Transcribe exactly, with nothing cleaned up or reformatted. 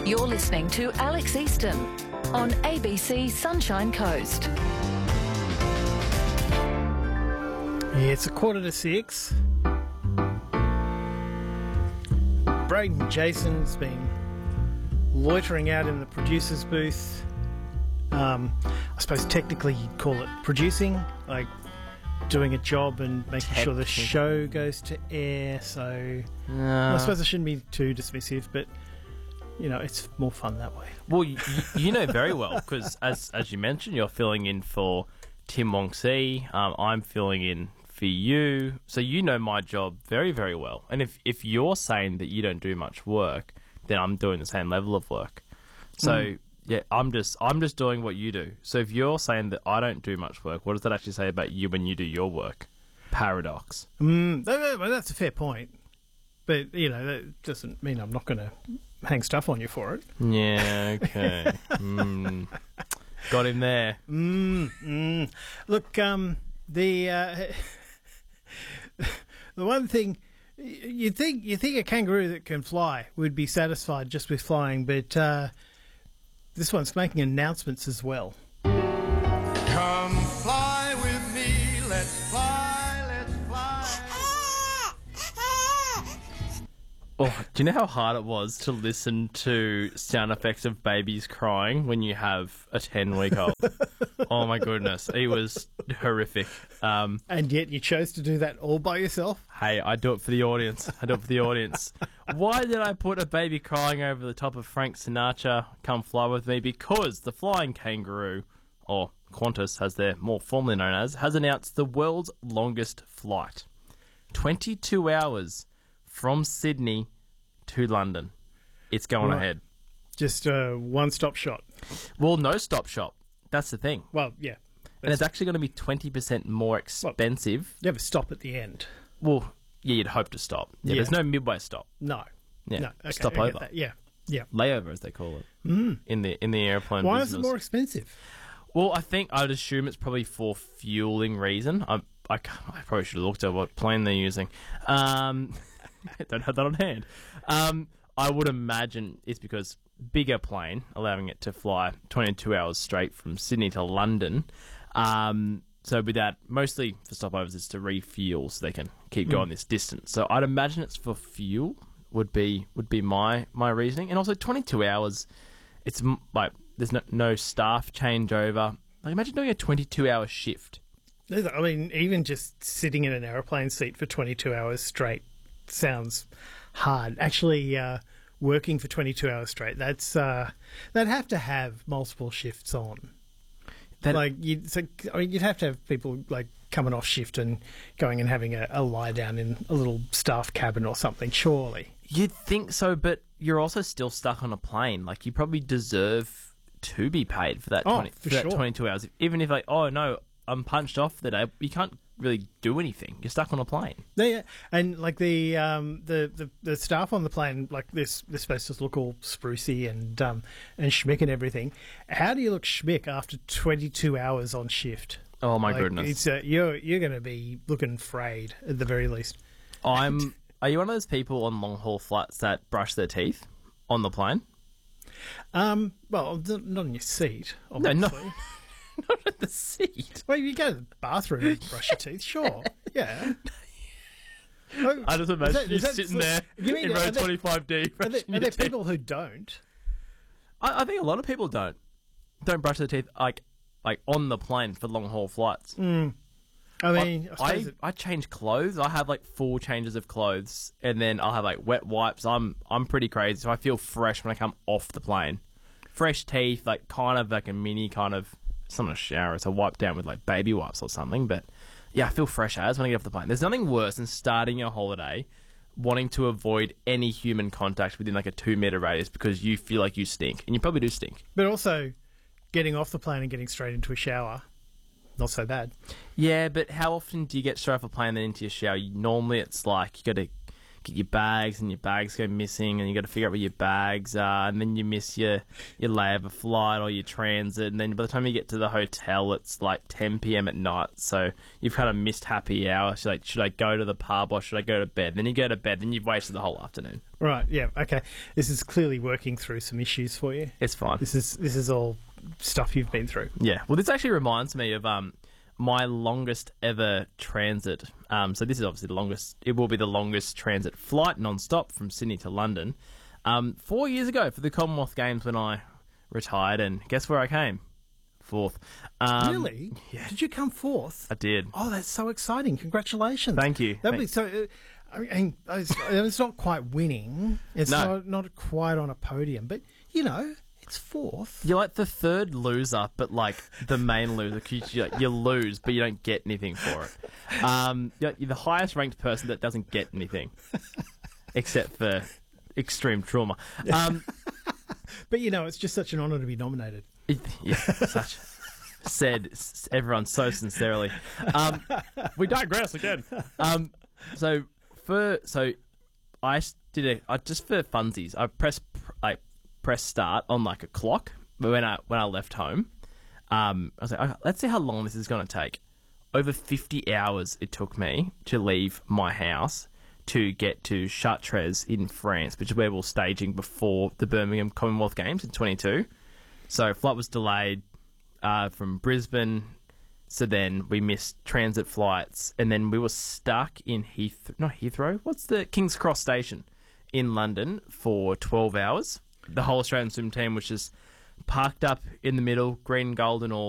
You're listening to Alex Easton on A B C Sunshine Coast. Yeah, it's a quarter to six. Braden Jason's been loitering out in the producer's booth. Um, I suppose technically you'd call it producing, like doing a job and making sure the show goes to air. So No. I suppose I shouldn't be too dismissive, but you know, it's more fun that way. Well, you, you know very well, because as as you mentioned, you're filling in for Tim Wong Si. Um, I'm filling in for you, so you know my job very, very well. And if if you're saying that you don't do much work, then I'm doing the same level of work. So mm. yeah, I'm just I'm just doing what you do. So if you're saying that I don't do much work, what does that actually say about you when you do your work? Paradox. Mm, that, well, that's a fair point. But, you know, that doesn't mean I'm not going to hang stuff on you for it. Yeah, okay. mm. Got him there. Mm, mm. Look, um, the uh, the one thing you think you think a kangaroo that can fly would be satisfied just with flying, but uh, this one's making announcements as well. Come fly with me, let's fly, let's fly. Oh, do you know how hard it was to listen to sound effects of babies crying when you have a ten-week-old? Oh, my goodness. It was horrific. Um, and yet you chose to do that all by yourself? Hey, I do it for the audience. I do it for the audience. Why did I put a baby crying over the top of Frank Sinatra, Come Fly With Me? Because the flying kangaroo, or Qantas as they're more formally known as, has announced the world's longest flight. twenty-two hours from Sydney to London. It's going right. ahead. Just a one-stop shop. Well, no stop shop. That's the thing. Well, yeah. And it's actually going to be twenty percent more expensive. Well, you have a stop at the end. Well, yeah, you'd hope to stop. Yeah, yeah. There's no midway stop. No. Yeah. No. Okay, stop I get over. that. Yeah. Yeah. Layover, as they call it. Mm. In the in the airplane Why business. is it more expensive? Well, I think I'd assume it's probably for fueling reason. I, I, I probably should have looked at what plane they're using. Um, don't have that on hand. Um, I would imagine it's because bigger plane, allowing it to fly twenty-two hours straight from Sydney to London. Um, so with that, mostly for stopovers, it's to refuel so they can keep going mm. this distance. So I'd imagine it's for fuel would be would be my, my reasoning. And also twenty-two hours, it's m- like there's no, no staff changeover. Like imagine doing a twenty-two hour shift. I mean, even just sitting in an aeroplane seat for twenty-two hours straight sounds hard. Actually, uh, working for twenty-two hours straight, that's uh, they'd have to have multiple shifts on. That, like, you'd, so, I mean, you'd have to have people like coming off shift and going and having a, a lie down in a little staff cabin or something. Surely, you'd think so, but you're also still stuck on a plane. Like, you probably deserve to be paid for that. Oh, twenty, for for that sure. twenty-two hours. Even if like, oh no, I'm punched off the day. You can't really do anything. You're stuck on a plane. Yeah, and like the um the, the, the staff on the plane, like this they're supposed to look all sprucey and um and schmick and everything. How do you look schmick after twenty-two hours on shift? Oh my like, goodness! It's uh, you're you're going to be looking frayed at the very least. I'm. Are you one of those people on long haul flights that brush their teeth on the plane? Um, well, not on your seat, obviously. No, not, not at the seat. Well, you go to the bathroom and brush your teeth, sure. Yeah. Oh, I just imagine that, you that, sitting that, there you mean, in row there, twenty-five D. Are there, are there people who don't? I, I think a lot of people don't. Don't brush their teeth like like on the plane for long haul flights. Mm. I mean, I, I, I, it, I change clothes. I have like four changes of clothes, and then I'll have like wet wipes. I'm I'm pretty crazy, so I feel fresh when I come off the plane. Fresh teeth, like kind of like a mini kind of. It's not a shower. It's a wipe down with like baby wipes or something. But yeah, I feel fresh as when I get off the plane. There's nothing worse than starting your holiday wanting to avoid any human contact within like a two meter radius because you feel like you stink, and you probably do stink. But also, getting off the plane and getting straight into a shower. Not so bad. Yeah, but how often do you get straight off a plane and then into your shower? Normally it's like you got to get your bags, and your bags go missing, and you got to figure out where your bags are, and then you miss your your layover flight or your transit, and then by the time you get to the hotel, it's like ten p.m. at night, so you've kind of missed happy hour. So like, should I go to the pub or should I go to bed? Then you go to bed, then you've wasted the whole afternoon. Right. Yeah. Okay. This is clearly working through some issues for you. It's fine. This is this is all stuff you've been through. Yeah. Well, this actually reminds me of um my longest ever transit. Um, so this is obviously the longest. It will be the longest transit flight non-stop from Sydney to London. Um, four years ago for the Commonwealth Games when I retired, and guess where I came? Fourth. Um, Really? Yeah. Did you come fourth? I did. Oh, that's so exciting! Congratulations. Thank you. That'd be Thanks. so. Uh, I mean, it's, it's not quite winning. It's No. not not quite on a podium, but you know, it's fourth. You're like the third loser, but like the main loser. 'Cause you, you lose, but you don't get anything for it. Um, you're, you're the highest ranked person that doesn't get anything, except for extreme trauma. Um, But you know, it's just such an honour to be nominated. it- yeah, such said s- everyone so sincerely. Um, we digress again. Um, so for so I s- did a I just for funsies. I pressed pr- like press start on like a clock. But when I when I left home, um, I was like, okay, let's see how long this is going to take. Over fifty hours it took me to leave my house to get to Chartres in France, which is where we we're staging before the Birmingham Commonwealth Games in twenty-two. So flight was delayed uh, from Brisbane. So then we missed transit flights, and then we were stuck in Heath not Heathrow. What's the King's Cross station in London for twelve hours. The whole Australian swim team was just parked up in the middle, green, gold, and all.